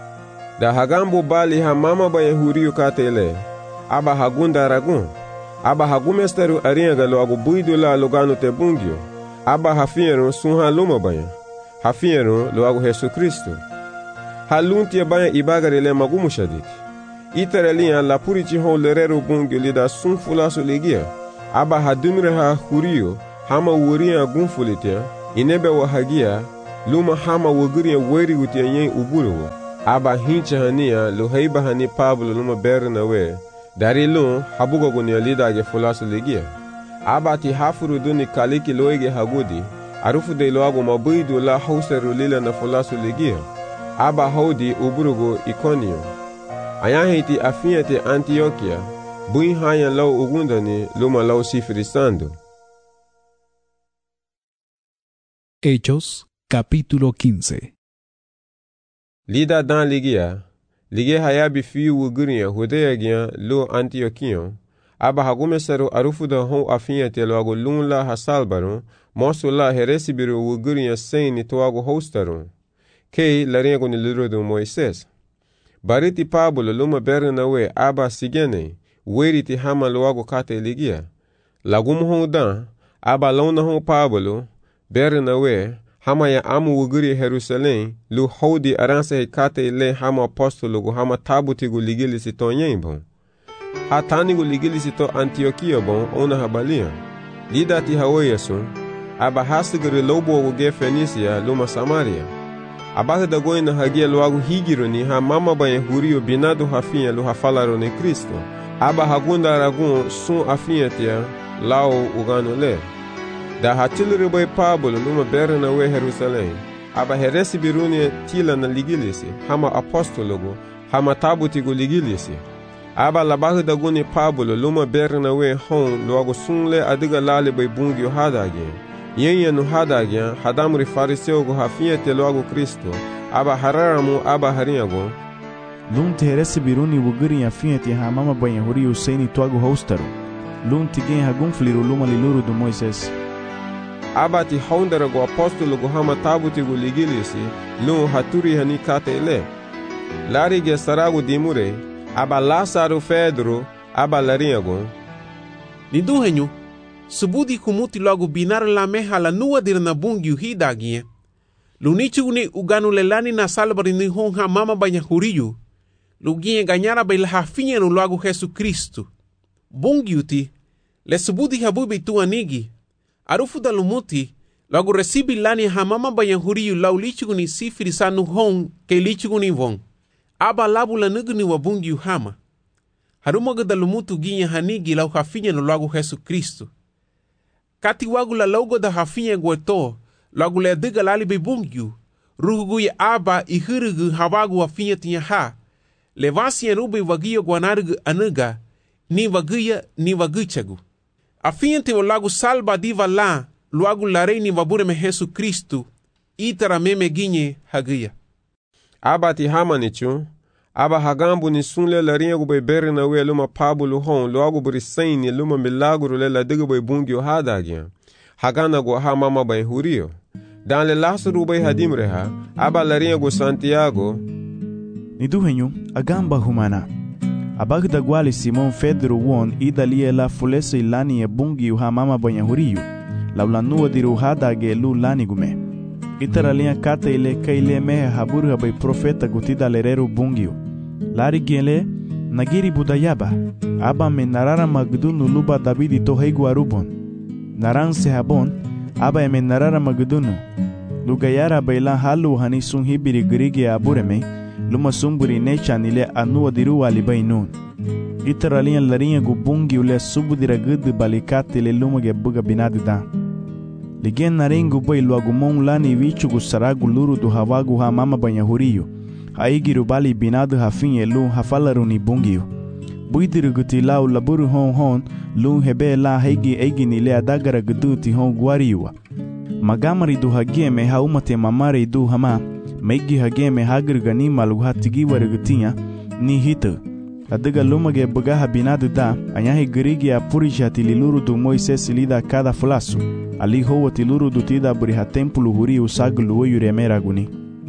da hagambo bali ha mama banya huriyo katele aba hagunda ragun aba hagumesteru aringa luagu buidu la luganu te bungio aba hafiero sunha luma banya hafiero luagu Jesu Kristo halunti banya ibagari le magumu shaditi Itaralia la purici hon lerero bungyo lida sun fulaso legia. Aba hadumre ha hurio hama wuria gunfulitia inebe wa hagia luma hama wuguria weri utia yen uburo. Aba hincha hania lo heiba hani Pablo luma berna we dari lun habugo gunia lida ge fulaso legia. Aba ti hafuru duni kaliki loege hagudi arufu de loago mabuidu la hauseru lila na fulaso legia. Aba hodi uburugo Iconio. Ayahiti afiate Antioquia, bui haya lau ugundani luma lau sifrisando. Hechos, capítulo 15. Lida dan ligia hayabi fiu uguria hudea gia lo Antioquion, aba hagumesaru arufu da hon afiate loago lunla hasalbaron, mosu la heresibiru uguria seini toago hostaron, kei laringo ni lirodo Moises. Bariti Pablo luma berna we aba sigene weriti hama loago kate ligia. Lagum hondan aba lona hon Pablo berna we hama ya amu uguri Jerusalem lu hodi aranse kate le hama apostolo go hama tabuti go ligilisi to nyembon. Hatani go ligilisi to Antioquia bon ona habalia. Lidati haweyasun aba hasigere lobo go ge Fenisia luma Samaria. Abata da goina hagia loago higironi ha mama banhe hurio binado hafinha lo hafalarone Cristo. Aba hagunda aragun sun afinhatia lao ugano le. Da hatilere bai Pablo luma berna we Jerusalém. Aba heresi biruni tila na ligilisi hama apostologo hama tabutigo ligilisi. Aba labata da guni Pablo luma berna we hon loago sunle adiga lale bai bungi hadage. Yenye no hadagya hadamri fariseu go hafinhate logo Cristo aba hararamu aba harinhago lun teresi biruni wuguri afinhate ha mama banha hurio seini toago hostaro lun tigen hagun fliru luma liluru do Moises aba ti hondara go apostolo go hama tabuti go ligilisi lun haturi hani katele lari ge sarago dimure aba Lázaro Pedro aba larinhago Linduhenyu subudi kumuti logo binar la meha la nua dir na bungi hidagie. Lunichuguni uganu lelani na salbari ni honha mama banha huriyu. Lugie ganyara bai la hafinha no logo Jesu Cristo. Bungi uti le subudi habubi tu anigi. Arufu da lumuti logo recibi lani ha mama banha huriyu lau lichuguni sifiri sanu hon ke lichuguni von. Aba labu la nuguni wa bungi hama. Harumaga da lumutu ginha hanigi lau hafinha no logo Jesu Cristo. Kati wagu la logo da hafinha gueto, logo le diga lali be bungyu, rugu ya aba I hirugu hawagu hafinha tinha ha, le vasi rube wagia guanargu anuga, ni wagia ni waguchagu. Afinha te lago salba diva la, logo la reini wabure me Jesu Cristo, itara meme ginye hagia. Aba ti hamanichu, aba hagambu ni sunle la rinha bai berna we luma Pablo hon logo burisaini luma milagro le la diga bai bungyo hadagya. Hagana go ha mama bai hurio. Dan le Lázaro bai hadimre ha, aba la rinha go Santiago. Niduhenyu agamba humana. Abagda gwali Simon Pedro won idalie la fulesa ilani e bungyo ha mama bai hurio. Laulanua diru hadage lu lani gume. Itaralinha kata ile kaile mehe haburu bai profeta gutida lerero bungio. Lari gele nagiri budayaba. Aba me narara magdunu luba Davidi to heigu arubon. Naran se habon aba me narara magdunu. Lugayara baila halu hani sun hibiri grigi abureme. Luma sumburi nechan ile anua diru alibai nun. Itaralinha larinha gu bungio le subudira gudu balikate le luma ge buga binadida. Ligen narengu bai luagumon lani vichugu saragu luru do hawagu ha mama banha hurio. Haigiru bali binadu hafinha lu hafalaru ni bungio. Buidiru guti lau laburu hon lu hebe la haigi eigi ni le adagara guduti hon guariwa. Magamari du hageme ha umate mamare du hama. Meigi hageme hagir ganima lu hatigi warigutinha ni hita. Adiga lumage bugaha binadu da anyahi girigi apurisha tililuru do Moises lida cada flasu. Ali hoa tiluru do tida buriha templo huri usaglu oyuremera guni.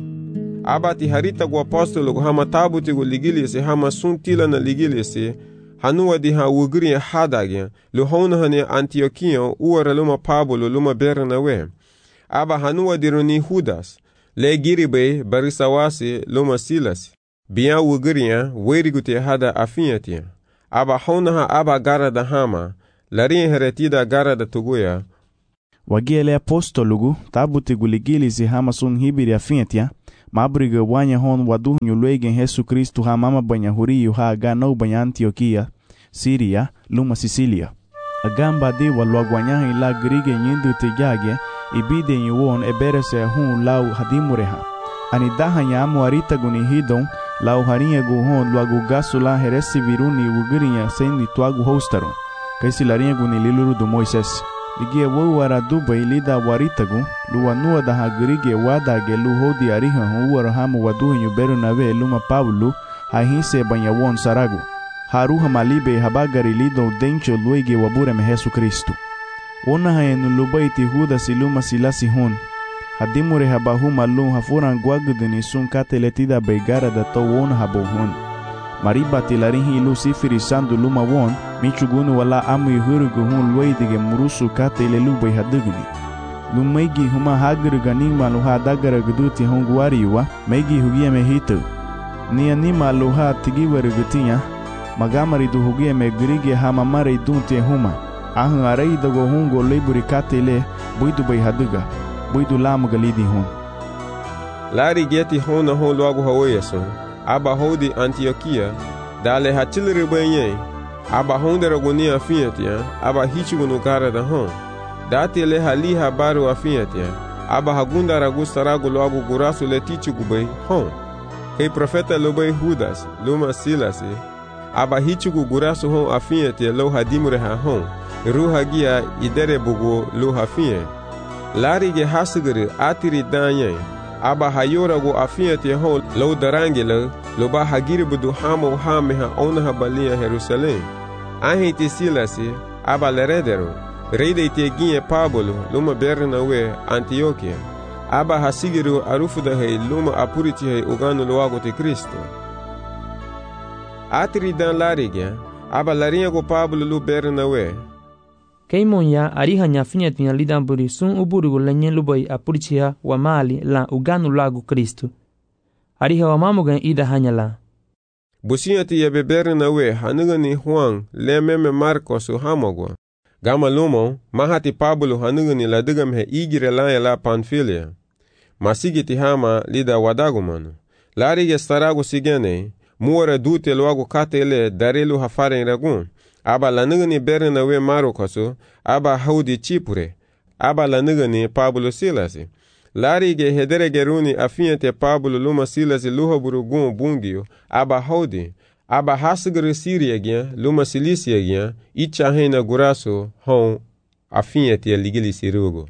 Aba ti harita go apostolo go hama tabuti go ligilisi hama suntila na ligilisi hanua di ha ugri hadagya lo hona hane Antioquia uara luma Pablo luma berna we. Aba hanua diruni Judas le giribe barisawasi luma Silas. Biya wugiriya werigute hada afiyatia. Aba honaha aba garada hama. Larin heretida garada tuguya. Wagele apostolugu tabuti guligilisi hama sun hibiri afiyatia. Mabriga wanya hon waduh nyulwegen Yesu Kristu ha mama banya huriyu ha ganau banya Antioquia, Siria, luma Sicilia. Agamba de walwagwanyaha ila grige nyindu tejage ibide nyuwon eberese hun lau hadimureha. Ani daha nyamu arita guni hidon lau harinha guhon luagu gasula heresi viruni wugirinya sendi tuagu hostaro. Kaisi larinha guni liluru do Moises. Ligie wawara dubai lida waritagu luwanua daha grige wadage lu hodi ariha huwara hamu waduhinyu beru nave luma Pablo hahinse banyawon saragu. Haruha malibe habagari lido dencho luege wabure me Yesu Kristu. Ona hayenu lubaiti huda siluma silasi hon. Hadimure habahuma lum hafuran guaguduni sun kateletida beigara da to won habohon. Maribati larinhi Luciferi sandu luma won, michugunu wala amu yuhurugu hun luaidige murusu katele lubai haduguni. Lumaigi huma hagruga nima luha dagara guduti hun guariwa, maigi hugia me hitu. Nia nima luha tigiwarugutinya, magamari du hugia me grige hama mare dunte huma. Ahun arai dago hungo leburi katele, buidu bai haduga, buidu lamu galidi hun. Lari geti hona hon luagu hawayason. Aba hodi Antioquia, dale hatilere benye, aba hondera goni afiyatia, aba hichugunu gara da hon. Date le hali habaru afiyatia, aba hagunda ragusta ragu loagu gurasu le tichugubei hon. Kei profeta lobei Judas, luma Silasi, aba hichugu gurasu hon afiyatia lo hadimure ha hon. Ruha gia idere bugu lo hafiye. Lari ge hasugere atiri danye. Aba hayora go afiyatia hon lo darangele lo ba hagiri budu hamo hameha onaha balia Jerusalém. Ahiti Silasi aba leredero. Reide ite ginye Pablo luma Bernawe Antioquia. Aba hasigiru arufuda hei luma apuriti hei uganu loago te Kristo. Atiri dan larigia aba larinha go Pablo lu Bernawe. Keimonya ariha nyafinya lidamburi sun uburugu lenye lubai apurichia wa mali la uganu lagu Kristu. Ariha wa mamugan ida hanyala. Businyati yebe Bernawe hanugani Juan lememe Marcos hamogwa. Gama lumo mahati Pablo hanugani ladugam he igire la Panfilia. Masigiti hama lida wadagumanu. Larige staragu sigene muore dute loagu katele darelu hafaren ragun. Aba lanugani Bernawe Marokoso, aba haudi Chipure, aba lanugani Pablo Silasi. Larige hedere geruni afinyate Pablo luma Silasi luha burugun bungio, aba haudi, aba hasugere Siria gyan, luma Silisia gyan, icha hena guraso, hon afinyate ligili sirugo.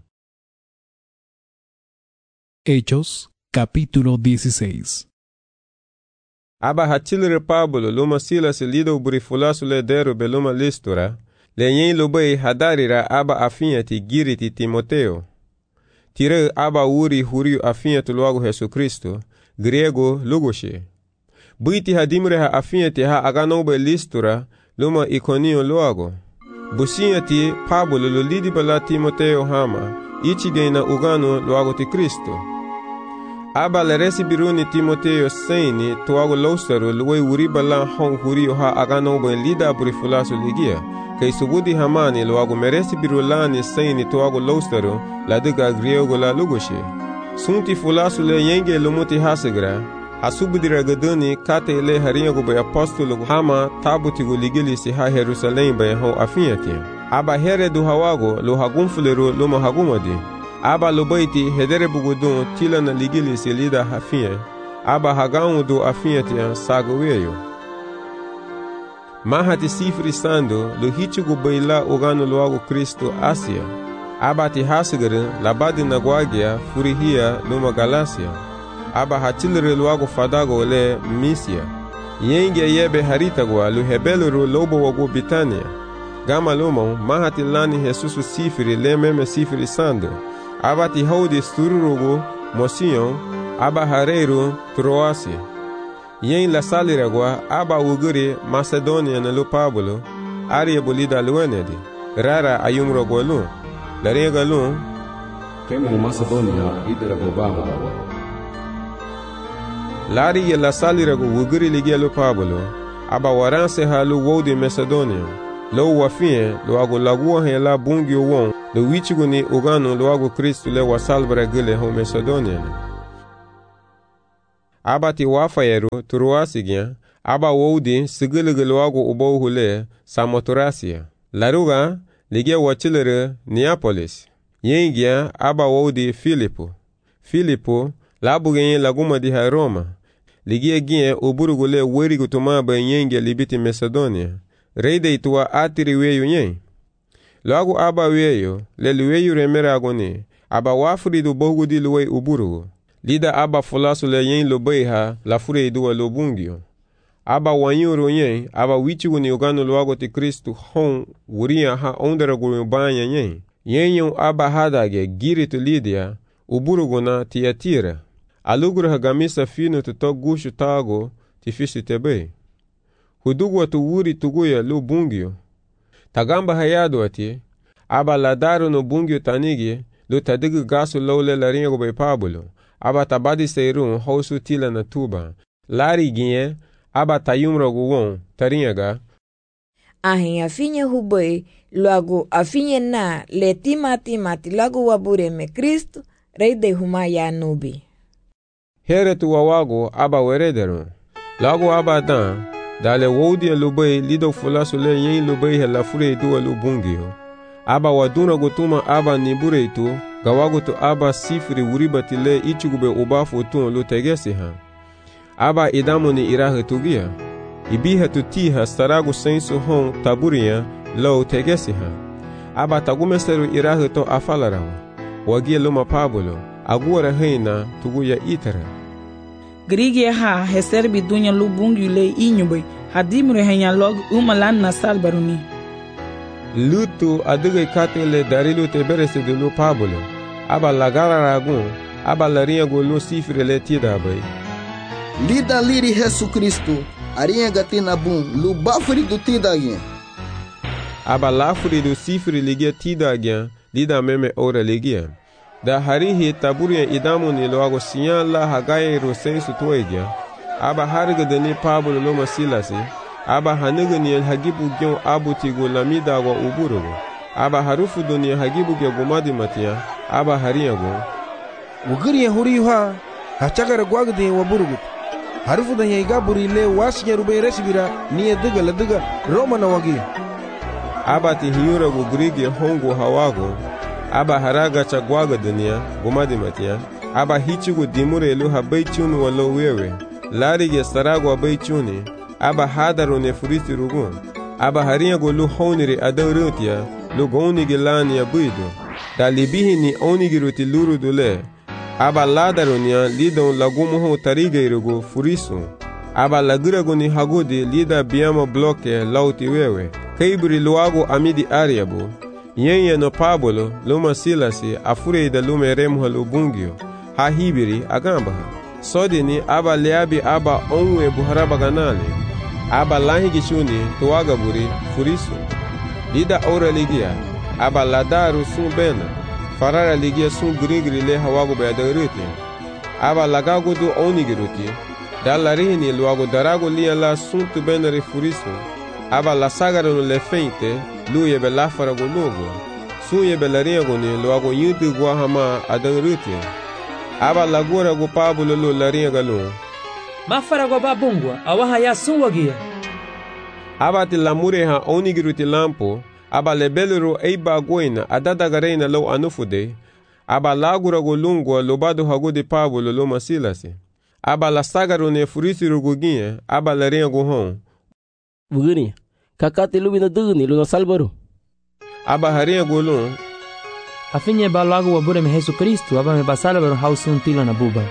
Hechos, capítulo 16. Aba hatilere Pablo luma Silas lido burifulasu le deru beluma Listura, le yen lubei hadarira aba afinyati giriti Timoteo. Tire aba uri huriu afinyatu luagu Yesu Kristo, grego lugoshe. Buiti hadimre ha afinyati ha aganobe Listura luma Iconio luagu. Businyati Pablo lulidi bala Timoteo hama, ichigena ugano luagu ti Kristo. Aba leresi biruni Timoteo seini tuago lostaru luwe uriba la hong huriyo ha aganobe lida burifulasu ligia. Kei subudi hamani luago meresi birulani seini tuago lostaru ladiga griego la lugoshe. Sunti fulasu le yenge lumuti hasegra. Asubudira gaduni kate ile harinyago bay apostolo hama tabutigo ligilisi ha Jerusalem bay hong afiyatia. Aba here du hawago lo hagumfuleru luma hagumadi. Aba lobaiti hedere bugudun tila na ligili selida hafiye. Aba hagaun do afiyetia sagoweyo. Mahati sifri sando lo hichugu baila ogano loago Kristo Asia. Aba ti hasigere labadi nagwagia furihia luma Galacia. Aba hatilere loago fadago le Misia. Yenge yebe haritagwa lo hebelero lobo wago Bitania. Gama lomo mahati lani Jesusu sifri le meme sifri sando. Aba ti haudi stururugu Mosion, aba hareru Troasi. Yen la saliragwa aba uguri Macedonia na lu Pablo, aria bolida luenedi, rara ayumrogo lu, la rega lu, kemu Macedonia idera gobaho. Lari ye la salirago wugiri ligia lo Pablo, aba waranse ha lo wodi Macedonia. Lo wafie lo ago lagua he la bungi won, lo wichigo ni ugano lo ago Kristu le wasalbra gile ho Macedonia. Aba ti wafayeru turuasigya, aba wodi sigilige lo ago ubo hule Samothracia. Laruga ligia wachilere Neapolis. Yengia aba wodi Filipo labugenye laguma di ha Roma. Ligia gien uburugule werigu tumaba yengia libiti Macedonia. Reide ituwa atiri weyu nyen. Lagu aba weyo, leli weyu remera agoni, aba wafuri du bogu di luwe uburugu. Lida aba fulasu le yen lubeiha la fure iduwa lubungio. Aba wanyuru nyen, aba wichigu ni uganu luago ti Kristu hon wuria ha onderagu ubanya nyen. Yenyo aba hadage giri tu Lidia, uburugu na Tiatira. Aluguru hagamisa finu tuto gushu tago ti fisi tebe. Hudugwa tu wuri tuguya lu bungio. Tagamba hayado ati, aba ladaru no bungio tanigi, lu tadigu gasu lole laringa gobe Pablo, aba tabadi seirun hausu tila na tuba. Lari ginye, aba tayumro guwon, taringa. Ahin afinye hubwe, luagu afinye na le timati lagu wabure me Kristu, reide huma ya nubi. Here tu wawago aba werederun. Lagu aba dan, dale woudia lubei lido fulasu le yen lubei he la fure duwa lubungio. Aba waduna gutuma aba nibure itu, gawagu tu aba sifri uribati le ichugube ubafu tun lu tegesi ha. Aba idamu ni irahe tugia. Ibiha tu tiha staragu sensu hon taburia lo tegesi ha. Aba tagumeseru irahe to afalarawa. Wagia luma Pablo, agora reina tuguya itara. Grigi ha heserbi dunya lubungi le inyube hadimre henya log umalan na salbaruni. Lutu aduge katele darilu teberese de lu Pablo. Aba lagara ragun, aba larinha golu sifre le tidabai. Lida liri Jesu Kristu, arinha gatina bum, lu bafri du tidagien. Aba lafri du sifre ligia tidagien, lida meme ora ligia. Da harihi taburia idamu ni loago siyan la hagaye rosensu tuegia. Aba hariga deni Pablo loma silasi. Aba haniga ni hagibu gyon abu tigo lamida wa uburugo. Aba harufu doni hagibu gya gumadi matia. Aba hariya go. Ugiri huri ha hachagara gwagde wa burugut. Harufu da yaiga buri le wasinya rube resibira ni diga la diga Roma na wagi. Aba ti hiyura go grigi hongo hawago. Aba haraga chagwaga dunia gumadi matia. Aba hichugu dimure lu habaichunu walo wewe. Lari ge starago abaichuni. Aba hadaru ne furisi rugun. Aba hariya go lu honiri adaurutia. Lu goni gilani ya buido. Da libihi ni onigi ruti luru dule. Aba ladaru niya lidon lagumuho tarige irugu furisu. Aba lagiragu ni hagudi lida biyama bloke lauti wewe. Kaiburi luago amidi ariabu. Yenye no Pablo luma silasi afure da lume remha lubungio. Ha hibiri agamba ha. Sodi ni aba leabi aba onwe buharaba ganale. Aba lahigi shuni tuwaga buri furisu. Lida ora ligia. Aba ladaru sun bena. Farara ligia sun grigri le hawago bayadaruti. Aba lagago du onigiruti. Dalarihini luago darago lia la sun tu benari furisu. Aba la sagaro le feinte. Lu yebe lafara go logo. Sun yebe laria go ni luago yudu guahama adaruti. Aba lagura go Pablo lu laria galo. Mafara go babungwa awaha ya sun wagia. Aba ti lamure ha onigiruti lampo. Aba lebelero eiba goina adadagarena lo anufude. Aba lagura go lungwa lobado hago de Pablo lo masilasi. Aba la sagaro ne furisi ruguginye. Aba laria go hon. Bugini. Kakati lubina dugni luna salbaro. Aba haria golon. Afinye ba lagu wabure me Jesu Kristu aba me basalbaro hausun tila na buba.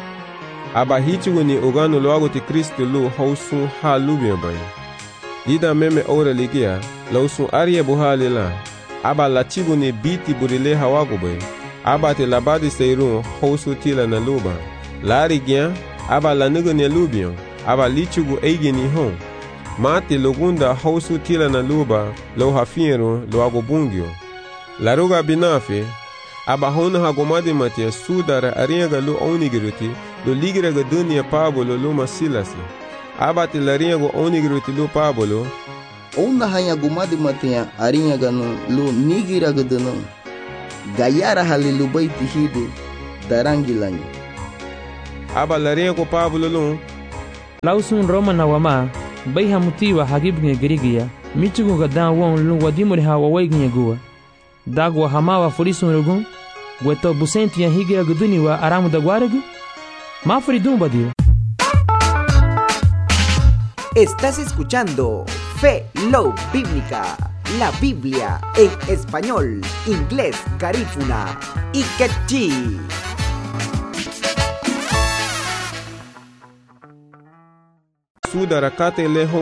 Aba hichigu ni ogano loago ti Kristu lu hausun ha lubia bay. Lida meme ora ligia lausun arie buhali la. Aba la chigu ni biti burile hawago bay. Aba te labadi seirun hausu tila na luba. Lari gia aba la nugu ni lubion. Aba lichigu eigi ni hon. Mati lugunda hausu tila na luba lo hafiero lo ago bungio. Laruga binafe aba hona hagomadi matia sudara ariaga lu onigiruti do ligira ga dunia Pablo luma Silasi. Abati larinha go onigro tilu Pablo. Onda hanya gumadi matia arinha ganu lu nigira ga dunu. Gayara halilu baiti hide darangilanyi. Aba larinha go Pablo lu. Lausun Roma na wama bai hamutiwa hagibnge girigia. Michugu ga dan won lu wadimuri ha wawaignye gua. Dagwa hamawa furisun rugun. Gweto busenti ya higira guduni wa aramu da guaregu. Mafri dumbadio. Estás escuchando Fe Love Bíblica, la Biblia en español, inglés, garífuna y quechí. Suda rakate leho